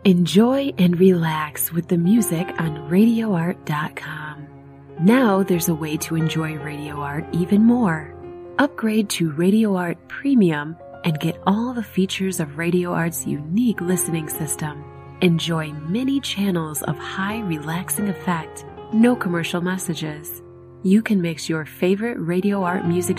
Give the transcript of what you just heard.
Enjoy and relax with the music on RadioArt.com. Now there's a way to enjoy Radio Art even more. Upgrade to Radio Art Premium and get all the features of Radio Art's unique listening system. Enjoy many channels of high relaxing effect, no commercial messages. You can mix your favorite Radio Art music